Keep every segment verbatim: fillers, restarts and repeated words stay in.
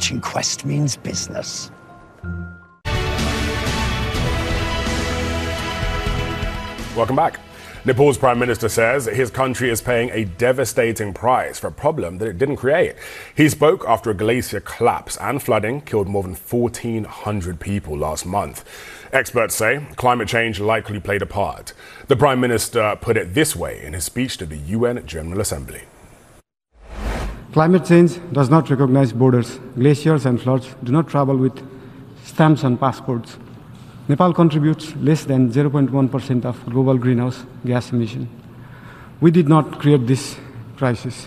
Watching Quest means business. Welcome back. Nepal's Prime Minister says his country is paying a devastating price for a problem that it didn't create. He spoke after a glacier collapse and flooding killed more than fourteen hundred people last month. Experts say climate change likely played a part. The Prime Minister put it this way in his speech to the U N General Assembly. Climate change does not recognize borders. Glaciers and floods do not travel with stamps on passports. Nepal contributes less than zero point one percent of global greenhouse gas emission. We did not create this crisis.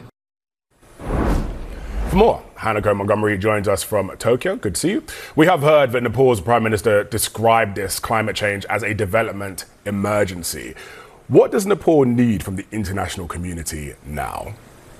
For more, Hanako Montgomery joins us from Tokyo. Good to see you. We have heard that Nepal's Prime Minister described this climate change as a development emergency. What does Nepal need from the international community now?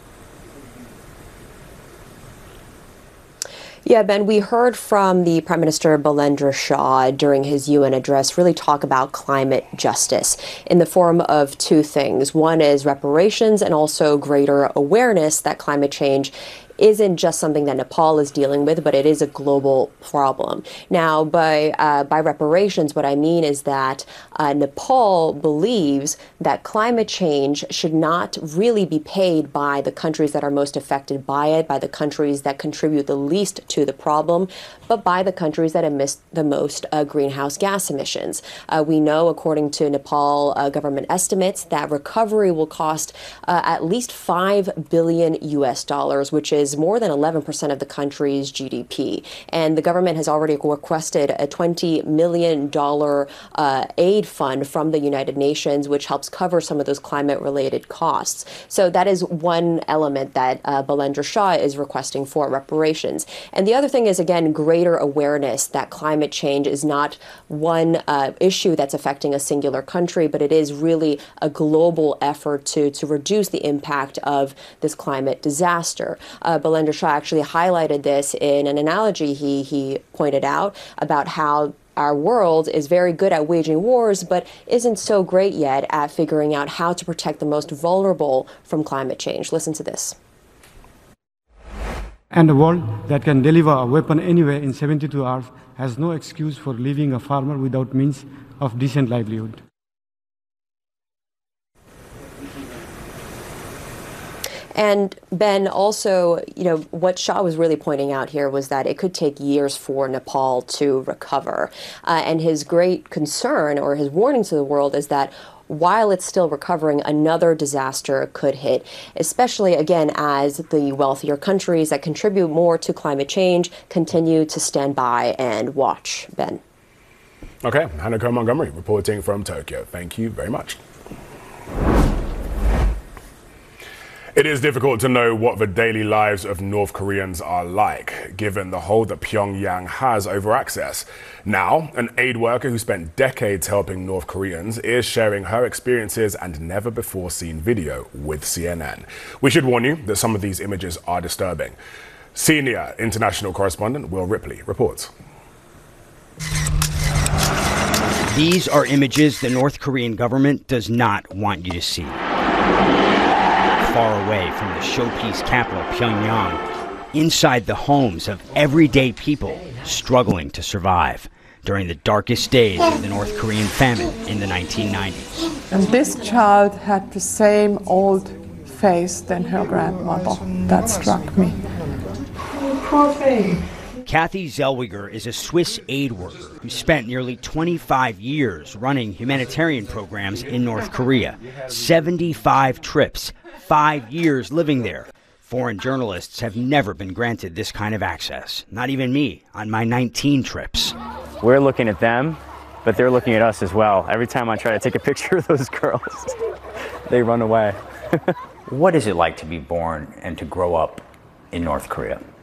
Yeah, Ben, we heard from the Prime Minister Balendra Shah during his U N address really talk about climate justice in the form of two things. One is reparations and also greater awareness that climate change isn't just something that Nepal is dealing with, but it is a global problem. Now, by uh, by reparations, what I mean is that uh, Nepal believes that climate change should not really be paid by the countries that are most affected by it, by the countries that contribute the least to the problem, but by the countries that emit the most uh, greenhouse gas emissions. Uh, we know, according to Nepal uh, government estimates, that recovery will cost uh, at least five billion U S dollars, which is more than eleven percent of the country's G D P. And the government has already requested a twenty million dollars uh, aid fund from the United Nations, which helps cover some of those climate-related costs. So that is one element that uh, Balendra Shah is requesting for reparations. And the other thing is, again, greater awareness that climate change is not one uh, issue that's affecting a singular country, but it is really a global effort to, to reduce the impact of this climate disaster. Uh, Balendra Shah actually highlighted this in an analogy he, he pointed out about how our world is very good at waging wars, but isn't so great yet at figuring out how to protect the most vulnerable from climate change. Listen to this. And a world that can deliver a weapon anywhere in seventy-two hours has no excuse for leaving a farmer without means of decent livelihood. And Ben, also, you know, what Shah was really pointing out here was that it could take years for Nepal to recover. Uh, and his great concern, or his warning to the world, is that while it's still recovering, another disaster could hit, especially, again, as the wealthier countries that contribute more to climate change continue to stand by and watch. Ben. Okay, Hanako Montgomery reporting from Tokyo. Thank you very much. It is difficult to know what the daily lives of North Koreans are like, given the hold that Pyongyang has over access. Now, an aid worker who spent decades helping North Koreans is sharing her experiences and never-before-seen video with C N N. We should warn you that some of these images are disturbing. Senior international correspondent Will Ripley reports. These are images the North Korean government does not want you to see. Far away from the showpiece capital, Pyongyang, inside the homes of everyday people struggling to survive during the darkest days of the North Korean famine in the nineteen nineties. And this child had the same old face than her grandmother. That struck me. Poor thing. Kathy Zellweger is a Swiss aid worker who spent nearly twenty-five years running humanitarian programs in North Korea. seventy-five trips, five years living there. Foreign journalists have never been granted this kind of access. Not even me on my nineteen trips. We're looking at them, but they're looking at us as well. Every time I try to take a picture of those girls, they run away. What is it like to be born and to grow up in North Korea?